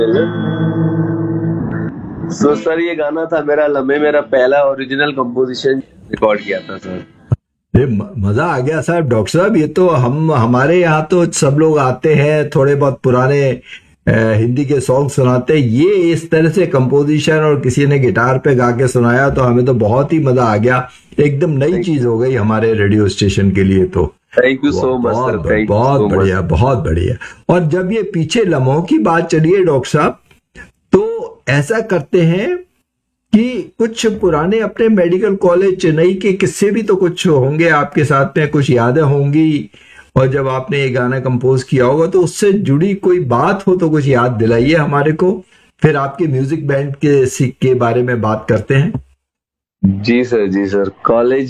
So sir ये गाना था मेरा लम्हे, मेरा पहला ओरिजिनल कंपोजिशन रिकॉर्ड किया था सर। ये मजा आ गया साहब। डॉक्टर साहब ये तो हमारे यहाँ तो सब लोग आते हैं, थोड़े बहुत पुराने हिंदी के सॉन्ग सुनाते हैं, ये इस तरह से कंपोजिशन और किसी ने गिटार पे गा के सुनाया तो हमें तो बहुत ही मजा आ गया। एकदम नई चीज हो गई हमारे रेडियो स्टेशन के लिए तो। Thank you so much sir, thank you बहुत सो मच। बढ़िया, बहुत बढ़िया। और जब ये पीछे लम्हों की बात चली है डॉक्टर साहब, तो ऐसा करते हैं कि कुछ पुराने अपने मेडिकल कॉलेज चेन्नई के किस्से भी तो कुछ होंगे आपके साथ में, कुछ यादें होंगी, और जब आपने ये गाना कंपोज किया होगा तो उससे जुड़ी कोई बात हो तो कुछ याद दिलाइए हमारे को, फिर आपके म्यूजिक बैंड के बारे में बात करते हैं। जी सर, जी सर। कॉलेज